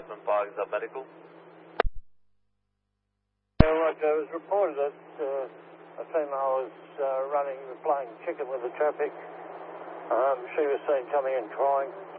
Brisbane Fire, is that medical? Yeah, Roger, it was reported that a female was playing chicken with the traffic. She was seen coming in crying.